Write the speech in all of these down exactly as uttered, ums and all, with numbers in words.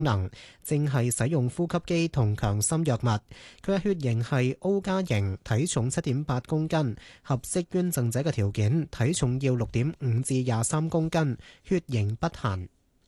能，正係使用呼吸機同強心藥物。佢嘅血型係 O 加型，體重七點八公斤，合適捐贈者嘅條件，體重要六點五至廿三公斤，血型不限。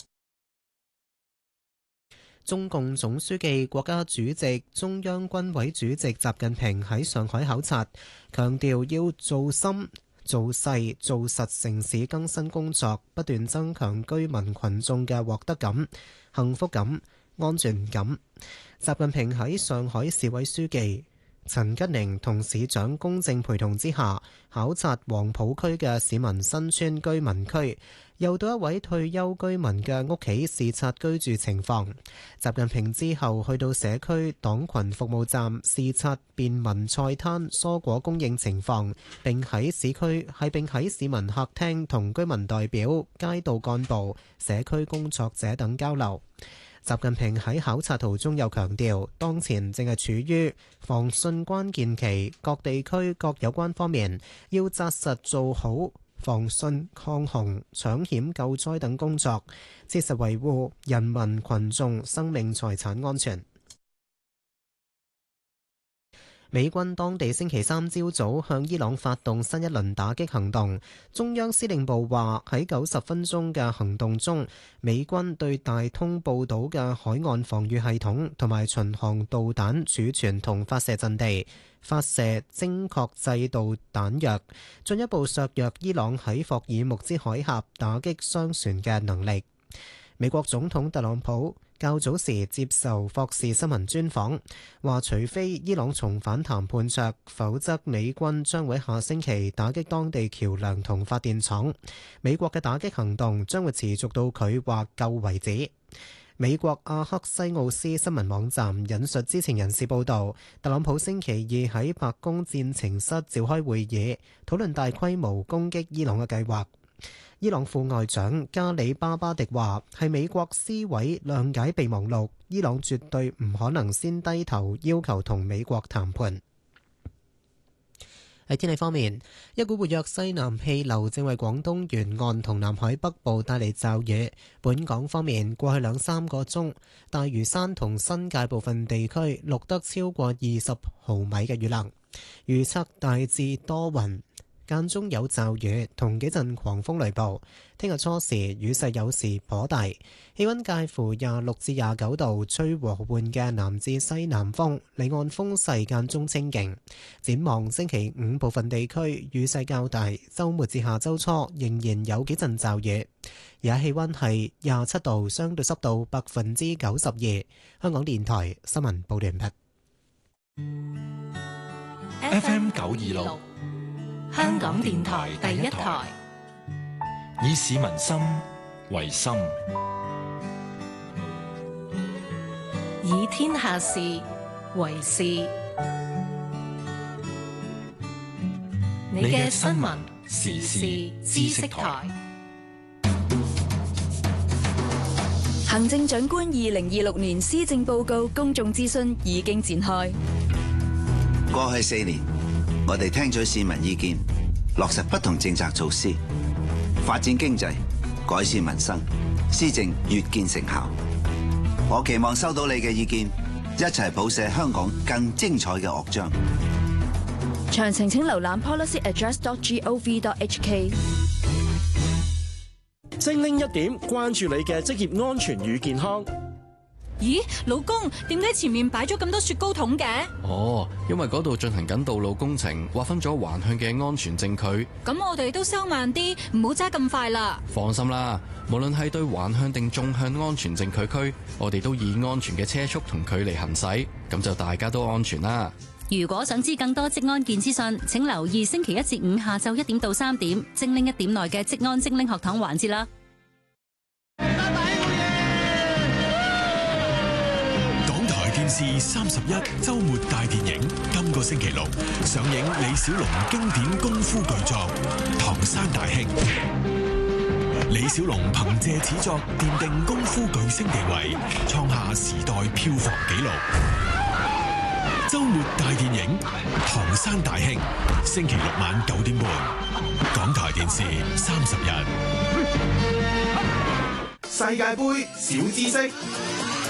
中共總書記、國家主席、中央軍委主席習近平喺上海考察，強調要做深、做細、做實城市更新工作，不斷增強居民群眾嘅獲得感、幸福感、安全感。習近平喺上海市委書記陳吉寧同市長龔正陪同之下，考察黃浦區嘅市民新村居民區，又到一位退休居民嘅屋企視察居住情況。習近平之後去到社區黨群服務站視察便民菜攤蔬果供應情況，並喺市區係並喺市民客廳同居民代表、街道幹部、社區工作者等交流。習近平喺考察途中又強調，當前正係處於防汛關鍵期，各地區各有關方面要紮實做好防汛抗洪、搶險救災等工作，切實維護人民群眾生命財產安全。美軍當地星期三朝早向伊朗發動新一輪打擊行動。中央司令部話喺九十分鐘嘅行動中，美軍對大通半島嘅海岸防禦系統同埋巡航導彈儲存同發射陣地發射精確制導彈藥，進一步削弱伊朗喺霍爾木茲海峽打擊商船嘅能力。美國總統特朗普較早時接受霍士新聞專訪，話除非伊朗重返談判桌，否則美軍將會下星期打擊當地橋樑同發電廠。美國嘅打擊行動將會持續到佢話夠為止。美國阿克西奧斯新聞網站引述知情人士報道，特朗普星期二喺白宮戰情室召開會議，討論大規模攻擊伊朗嘅計劃。伊朗副外長加里巴巴迪話，係美國撕毀諒解備忘錄，伊朗絕對唔可能先低頭要求同美國談判。喺天氣方面，一股活躍西南氣流正為廣東沿岸同南海北部帶嚟驟雨。本港方面，過去兩三個鐘，大嶼山同新界部分地區錄得超過二十毫米嘅雨量。預測大致多雲，間中有驟雨同幾陣狂風雷暴。聽日初時雨勢有時頗大，氣溫介乎廿六至廿九度，吹和緩嘅南至西南風，離岸風勢間中清勁。展望星期五部分地區雨勢較大，週末至下週初仍然有幾陣驟雨。而家氣溫係廿七度，相對濕度百分之九十二。香港電台新聞報道完畢。 F M 九二六。香港電台第一台，以市民心為心， 以天下事為事。你嘅新聞時事知識台。 行政長官二零二六年施政報告公眾諮詢已經展開。 過去四年，我哋聽取市民意見，落實不同政策措施，發展經濟，改善民生，施政越見成效。我期望收到你嘅意見，一齊譜寫香港更精彩嘅樂章。 詳情請瀏覽 policy address dot gov dot hk。 精靈一點，關注你嘅職業安全與健康。 咦，老公，點解前面擺咗咁多雪糕筒嘅？ 哦，因為嗰度進行緊道路工程，劃分咗橫向嘅安全證距。 咁我哋都收慢啲，唔好揸咁快啦。 放心啦，無論係對橫向定縱向安全證距區，我哋都以安全嘅車速同距離行駛，咁就大家都安全啦。 如果想知更多職安健資訊，請留意星期一至五下晝一點到三點，精靈一點內嘅職安精靈學堂環節啦。 電視三十一周末大電影，今個星期六上映李小龍經典功夫巨作《唐山大兄》。李小龍憑借此作奠定功夫巨星地位，創下時代票房紀錄。周末大電影《唐山大兄》，星期六晚九點半，港台電視三十一。 世界盃小知識。